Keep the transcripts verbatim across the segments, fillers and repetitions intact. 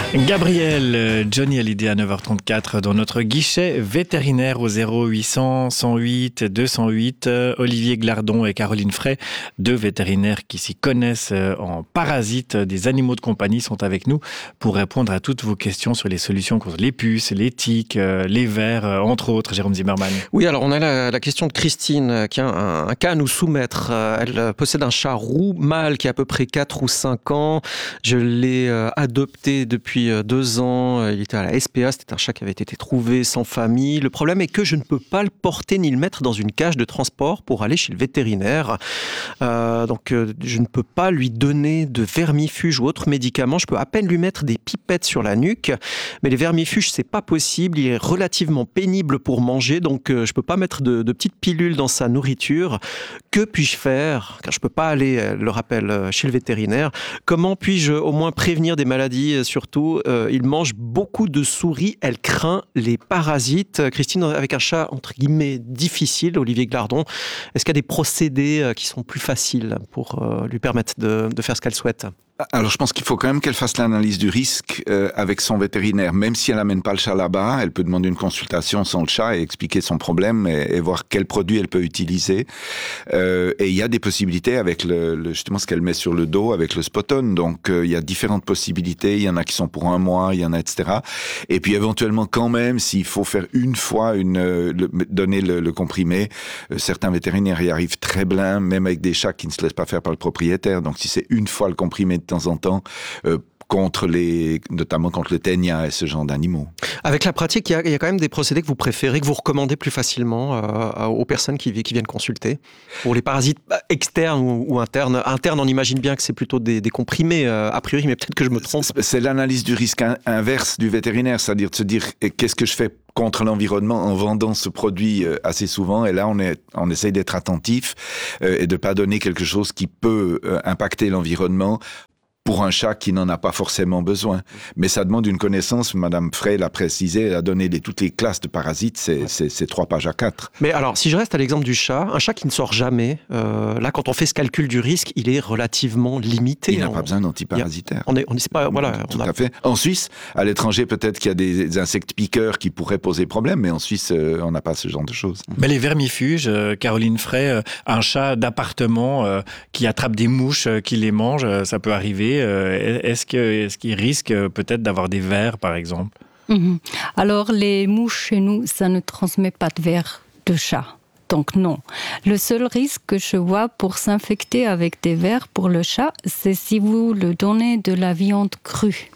Gabriel, euh, Johnny Hallyday à neuf heures trente-quatre dans notre guichet vétérinaire au zéro huit cent cent huit deux cent huit. Euh, Olivier Glardon et Caroline Frey, deux vétérinaires qui s'y connaissent euh, en parasites des animaux de compagnie, sont avec nous pour répondre à toutes vos questions sur les solutions contre les puces, les tiques, euh, les vers, euh, entre autres. Jérôme Zimmermann. Oui, alors on a la, la question de Christine euh, qui a un, un cas à nous soumettre. Euh, elle euh, possède un chat roux mâle qui a à peu près quatre ou cinq ans. Je l'ai euh, adopté depuis deux ans, il était à la S P A, c'était un chat qui avait été trouvé sans famille. Le problème est que je ne peux pas le porter ni le mettre dans une cage de transport pour aller chez le vétérinaire. Euh, donc euh, je ne peux pas lui donner de vermifuge ou autre médicament. Je peux à peine lui mettre des pipettes sur la nuque, mais les vermifuges c'est pas possible. Il est relativement pénible pour manger, donc euh, je peux pas mettre de, de petites pilules dans sa nourriture. Que puis-je faire? Car je peux pas aller, le rappel, chez le vétérinaire. Comment puis-je au moins prévenir des maladies? Surtout Euh, il mange beaucoup de souris, elle craint les parasites. Christine, avec un chat entre guillemets difficile, Olivier Glardon, est-ce qu'il y a des procédés euh, qui sont plus faciles pour euh, lui permettre de, de faire ce qu'elle souhaite? Alors, je pense qu'il faut quand même qu'elle fasse l'analyse du risque euh, avec son vétérinaire. Même si elle n'amène pas le chat là-bas, elle peut demander une consultation sans le chat et expliquer son problème et, et voir quel produit elle peut utiliser. Euh, et il y a des possibilités avec le, le, justement ce qu'elle met sur le dos, avec le Spot-On. Donc, euh, il y a différentes possibilités. Il y en a qui sont pour un mois, il y en a, et cetera. Et puis, éventuellement, quand même, s'il faut faire une fois, une, euh, le, donner le, le comprimé, euh, certains vétérinaires y arrivent très bien, même avec des chats qui ne se laissent pas faire par le propriétaire. Donc, si c'est une fois le comprimé de temps en temps, euh, contre les, notamment contre le ténia et ce genre d'animaux. Avec la pratique, il y a, il y a quand même des procédés que vous préférez, que vous recommandez plus facilement euh, aux personnes qui, qui viennent consulter. Pour les parasites externes ou, ou internes. Internes, on imagine bien que c'est plutôt des, des comprimés, euh, a priori, mais peut-être que je me trompe. C'est, c'est l'analyse du risque inverse du vétérinaire, c'est-à-dire de se dire qu'est-ce que je fais contre l'environnement en vendant ce produit assez souvent. Et là, on, est, on essaye d'être attentif euh, et de ne pas donner quelque chose qui peut euh, impacter l'environnement pour un chat qui n'en a pas forcément besoin. Mais ça demande une connaissance, Madame Frey l'a précisé, elle a donné les, toutes les classes de parasites, c'est, ouais. c'est, c'est trois pages à quatre. Mais alors, si je reste à l'exemple du chat, un chat qui ne sort jamais, euh, là, quand on fait ce calcul du risque, il est relativement limité. Il n'a on, pas besoin d'antiparasitaire. On est, on est pas, voilà, Tout on a... à fait. En Suisse, à l'étranger, peut-être qu'il y a des, des insectes piqueurs qui pourraient poser problème, mais en Suisse, euh, on n'a pas ce genre de choses. Mais les vermifuges, euh, Caroline Frey, euh, un chat d'appartement euh, qui attrape des mouches, euh, qui les mange, euh, ça peut arriver. Euh, est-ce que, est-ce qu'il risque peut-être d'avoir des vers, par exemple? Mmh. Alors, les mouches chez nous, ça ne transmet pas de vers de chat. Donc non. Le seul risque que je vois pour s'infecter avec des vers pour le chat, c'est si vous le donnez de la viande crue.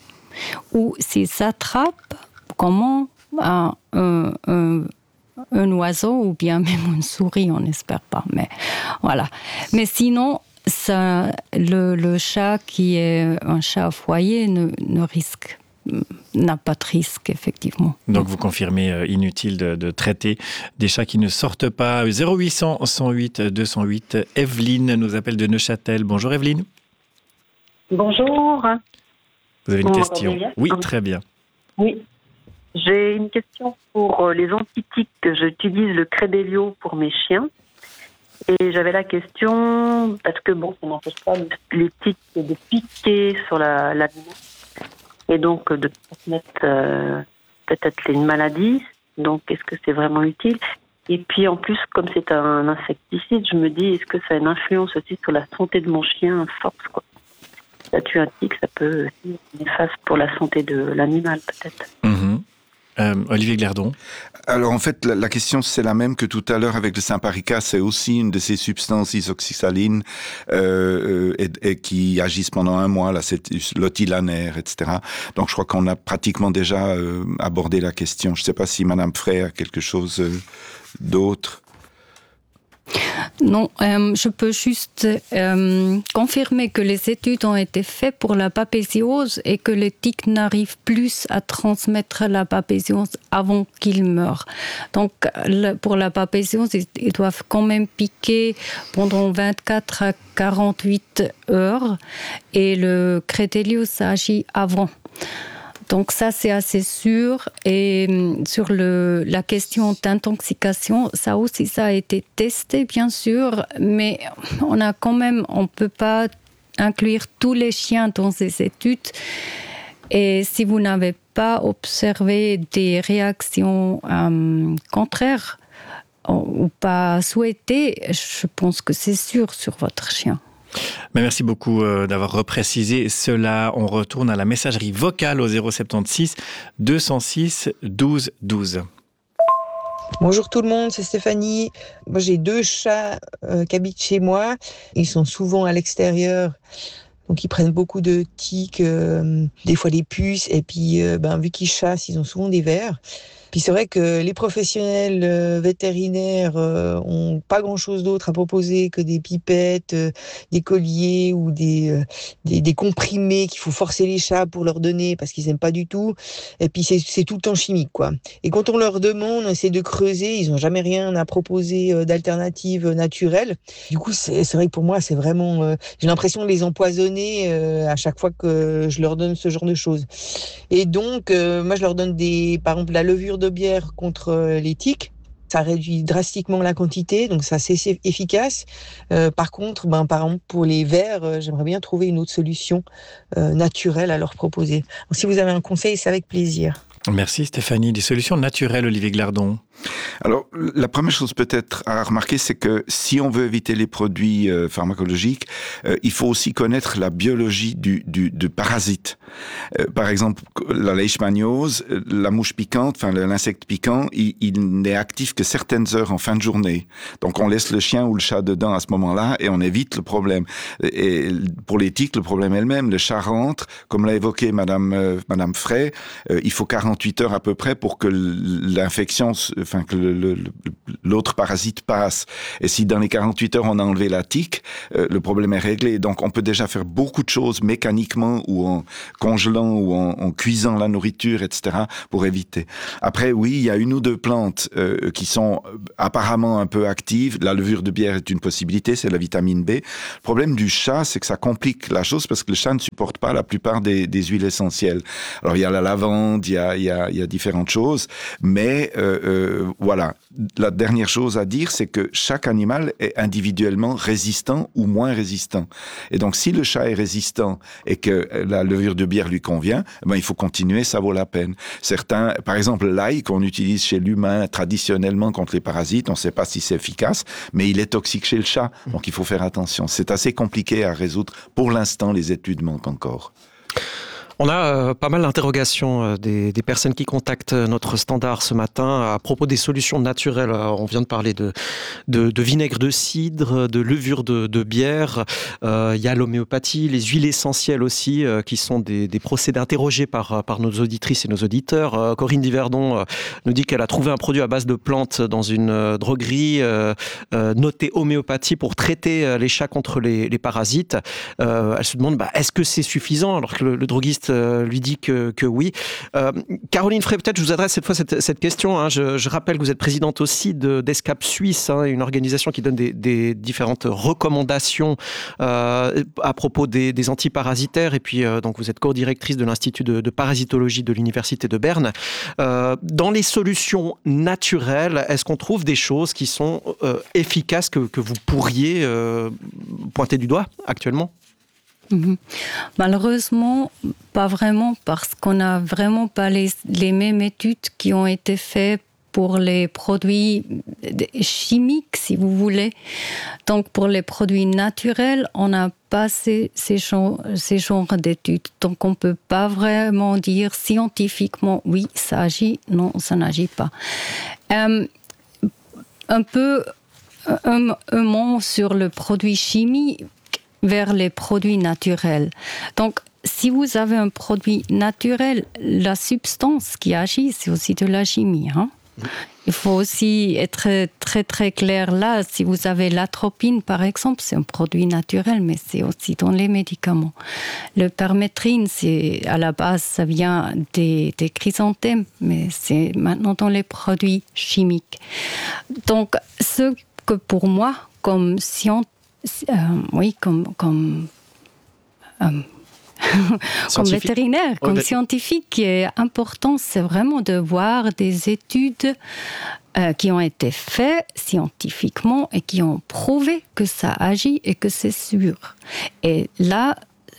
Ou s'il s'attrape, comment un, un, un, un oiseau ou bien même une souris, on n'espère pas. Mais voilà. Mais sinon... Ça, le, le chat qui est un chat à foyer ne, ne risque, n'a pas de risque, effectivement. Donc vous confirmez euh, inutile de, de traiter des chats qui ne sortent pas. zéro huit cent cent huit deux cent huit. Evelyne nous appelle de Neuchâtel. Bonjour Evelyne. Bonjour. Vous avez une Vous question? Oui, ah. Très bien. Oui. J'ai une question pour les antitiques. J'utilise le Credelio pour mes chiens. Et j'avais la question, parce que bon, ça n'empêche pas les tiques de piquer sur la, la et donc de transmettre euh, peut-être une maladie. Donc, est-ce que c'est vraiment utile? Et puis, en plus, comme c'est un insecticide, je me dis, est-ce que ça a une influence aussi sur la santé de mon chien à force, quoi? Ça tue un tique, ça peut aussi être néfaste pour la santé de l'animal, peut-être. Mmh. Euh, Olivier Glardon. Alors en fait, la, la question c'est la même que tout à l'heure avec le Simparica, c'est aussi une de ces substances isoxysalines euh, et, et qui agissent pendant un mois, là, c'est l'otilanaire, et cetera. Donc je crois qu'on a pratiquement déjà euh, abordé la question. Je ne sais pas si Madame Frey a quelque chose euh, d'autre. Non, euh, je peux juste euh, confirmer que les études ont été faites pour la babésiose et que les tiques n'arrivent plus à transmettre la babésiose avant qu'ils meurent. Donc, le, pour la babésiose, ils, ils doivent quand même piquer pendant vingt-quatre à quarante-huit heures et le Credelio, ça agit avant. Donc ça, c'est assez sûr. Et sur le, la question d'intoxication, ça aussi, ça a été testé, bien sûr, mais on a quand même, on ne peut pas inclure tous les chiens dans ces études. Et si vous n'avez pas observé des réactions euh, contraires ou pas souhaitées, je pense que c'est sûr sur votre chien. Mais merci beaucoup d'avoir reprécisé cela. On retourne à la messagerie vocale au zéro soixante-seize deux cent six douze douze. Bonjour tout le monde, c'est Stéphanie. Moi, j'ai deux chats euh, qui habitent chez moi. Ils sont souvent à l'extérieur. Donc, ils prennent beaucoup de tiques, euh, des fois des puces. Et puis, euh, ben, vu qu'ils chassent, ils ont souvent des vers. Puis c'est vrai que les professionnels euh, vétérinaires euh, ont pas grand-chose d'autre à proposer que des pipettes, euh, des colliers ou des, euh, des, des comprimés qu'il faut forcer les chats pour leur donner parce qu'ils aiment pas du tout. Et puis c'est, c'est tout le temps chimique, quoi. Et quand on leur demande, on essaie de creuser, ils ont jamais rien à proposer euh, d'alternative naturelle. Du coup, c'est, c'est vrai que pour moi, c'est vraiment... Euh, j'ai l'impression de les empoisonner euh, à chaque fois que je leur donne ce genre de choses. Et donc, euh, moi, je leur donne des, par exemple, la levure de bière contre les tiques. Ça réduit drastiquement la quantité, donc ça c'est efficace. Euh, par contre, ben, par exemple, pour les vers, euh, j'aimerais bien trouver une autre solution euh, naturelle à leur proposer. Donc, si vous avez un conseil, c'est avec plaisir. Merci Stéphanie. Des solutions naturelles, Olivier Glardon. Alors, la première chose peut-être à remarquer, c'est que si on veut éviter les produits euh, pharmacologiques, euh, il faut aussi connaître la biologie du, du, du parasite. Euh, par exemple, la leishmaniose, la mouche piquante, enfin l'insecte piquant, il, il n'est actif que certaines heures en fin de journée. Donc, on laisse le chien ou le chat dedans à ce moment-là et on évite le problème. Et pour les tiques, le problème est le même. Le chat rentre, comme l'a évoqué Madame, euh, Madame Frey, euh, il faut quarante-huit heures à peu près pour que l'infection, enfin que le, le, l'autre parasite passe. Et si dans les quarante-huit heures on a enlevé la tique, euh, le problème est réglé. Donc on peut déjà faire beaucoup de choses mécaniquement ou en congelant ou en, en cuisant la nourriture, et cetera pour éviter. Après, oui, il y a une ou deux plantes euh, qui sont apparemment un peu actives. La levure de bière est une possibilité, c'est la vitamine B. Le problème du chat, c'est que ça complique la chose parce que le chat ne supporte pas la plupart des, des huiles essentielles. Alors il y a la lavande, il y a, il y a, il y a différentes choses, mais euh, euh, voilà. La dernière chose à dire, c'est que chaque animal est individuellement résistant ou moins résistant. Et donc, si le chat est résistant et que la levure de bière lui convient, ben, il faut continuer, ça vaut la peine. Certains, par exemple, l'ail qu'on utilise chez l'humain traditionnellement contre les parasites, on ne sait pas si c'est efficace, mais il est toxique chez le chat. Donc, il faut faire attention. C'est assez compliqué à résoudre. Pour l'instant, les études manquent encore. On a euh, pas mal d'interrogations euh, des, des personnes qui contactent notre standard ce matin à propos des solutions naturelles. Alors, on vient de parler de, de, de vinaigre de cidre, de levure de, de bière. Euh, il y a l'homéopathie, les huiles essentielles aussi, euh, qui sont des, des procédés interrogés par, par nos auditrices et nos auditeurs. Euh, Corinne Diverdon euh, nous dit qu'elle a trouvé un produit à base de plantes dans une euh, droguerie euh, euh, noté homéopathie pour traiter euh, les chats contre les, les parasites. Euh, elle se demande, bah, est-ce que c'est suffisant alors que le, le droguiste lui dit que, que oui. Euh, Caroline Frey, peut-être je vous adresse cette fois cette, cette question. Hein. Je, je rappelle que vous êtes présidente aussi de, d'Escape Suisse, hein, une organisation qui donne des, des différentes recommandations euh, à propos des, des antiparasitaires. Et puis, euh, donc, vous êtes co-directrice de l'Institut de, de parasitologie de l'Université de Berne. Euh, dans les solutions naturelles, est-ce qu'on trouve des choses qui sont euh, efficaces que, que vous pourriez euh, pointer du doigt actuellement ? Mmh. Malheureusement, pas vraiment, parce qu'on n'a vraiment pas les, les mêmes études qui ont été faites pour les produits chimiques, si vous voulez. Donc, pour les produits naturels, on n'a pas ces, ces, genres, ces genres d'études. Donc, on ne peut pas vraiment dire scientifiquement, oui, ça agit, non, ça n'agit pas. Euh, un peu, un, un mot sur le produit chimique vers les produits naturels. Donc, si vous avez un produit naturel, la substance qui agit, c'est aussi de la chimie. Hein? Il faut aussi être très, très clair là. Si vous avez l'atropine, par exemple, c'est un produit naturel, mais c'est aussi dans les médicaments. Le permétrine, c'est, à la base, ça vient des, des chrysanthèmes, mais c'est maintenant dans les produits chimiques. Donc, ce que pour moi, comme scientifique, Euh, oui, comme, comme, euh, comme vétérinaire, comme oui, scientifique, qui est important, c'est vraiment de voir des études euh, qui ont été faites scientifiquement et qui ont prouvé que ça agit et que c'est sûr. Et là,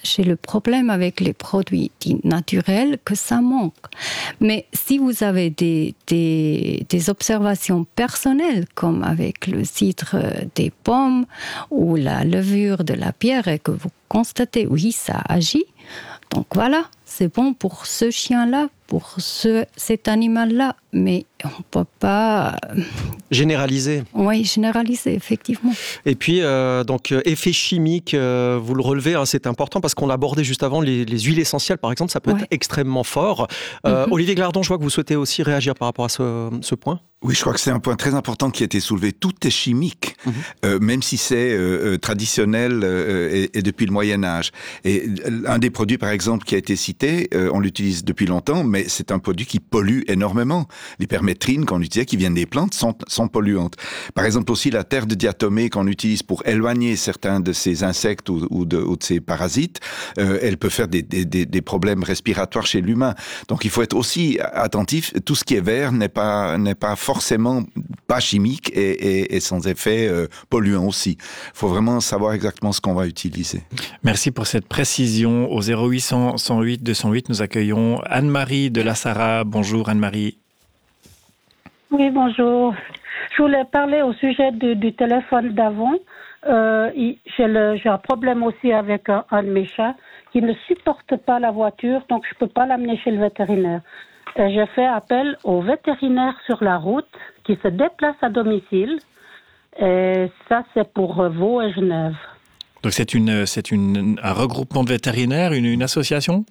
j'ai le problème avec les produits dits naturels que ça manque. Mais si vous avez des, des, des observations personnelles, comme avec le cidre des pommes ou la levure de la pierre, et que vous constatez, oui, ça agit, donc voilà, c'est bon pour ce chien-là, pour ce, cet animal-là, mais on ne peut pas... Généraliser. Oui, généraliser, effectivement. Et puis, euh, donc, effet chimique, euh, vous le relevez, hein, c'est important parce qu'on l'a abordé juste avant, les, les huiles essentielles, par exemple, ça peut ouais. être extrêmement fort. Euh, mm-hmm. Olivier Glardon, je vois que vous souhaitez aussi réagir par rapport à ce, ce point. Oui, je crois que c'est un point très important qui a été soulevé. Tout est chimique, mmh. euh, même si c'est euh, traditionnel euh, et, et depuis le Moyen-Âge. Et un des produits, par exemple, qui a été cité, euh, on l'utilise depuis longtemps, mais c'est un produit qui pollue énormément. Les permétrines qu'on utilisait, qui viennent des plantes, sont, sont polluantes. Par exemple, aussi la terre de diatomée qu'on utilise pour éloigner certains de ces insectes ou, ou, de, ou de ces parasites, euh, elle peut faire des, des, des, des problèmes respiratoires chez l'humain. Donc, il faut être aussi attentif. Tout ce qui est vert n'est pas, n'est pas forcément forcément pas chimique et, et, et sans effet euh, polluant aussi. Il faut vraiment savoir exactement ce qu'on va utiliser. Merci pour cette précision. Au zéro huit cent, cent huit, deux cent huit, nous accueillons Anne-Marie de la Sarraz. Bonjour Anne-Marie. Oui, bonjour. Je voulais parler au sujet du, du téléphone d'avant. Euh, j'ai, le, j'ai un problème aussi avec un, un de mes chats qui ne supporte pas la voiture, donc je ne peux pas l'amener chez le vétérinaire. Et j'ai fait appel au vétérinaire sur la route qui se déplace à domicile. Et ça, c'est pour Vaud et Genève. Donc c'est, une, c'est une, un regroupement de vétérinaires, une, une association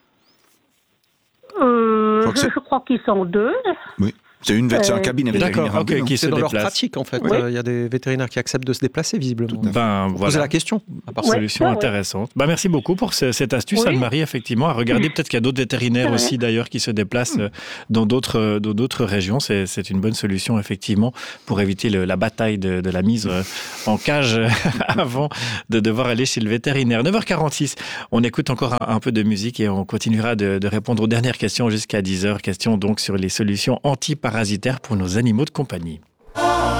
euh, je, je crois qu'ils sont deux. Oui. C'est une c'est un cabinet vétérinaire. D'accord, okay, qui c'est se dans déplace. Leur pratique en fait. Il oui. euh, y a des vétérinaires qui acceptent de se déplacer visiblement. Ben, Vous voilà. posez la question. À part solution ouais, intéressante. Ouais. Ben, merci beaucoup pour ce, cette astuce, oui. Anne-Marie, effectivement. À regarder, peut-être qu'il y a d'autres vétérinaires ouais. aussi d'ailleurs qui se déplacent dans d'autres, dans d'autres régions. C'est, c'est une bonne solution effectivement pour éviter le, la bataille de, de la mise en cage avant de devoir aller chez le vétérinaire. neuf heures quarante-six, on écoute encore un, un peu de musique et on continuera de, de répondre aux dernières questions jusqu'à dix heures. Questions donc sur les solutions antiparasitaires pour nos animaux de compagnie.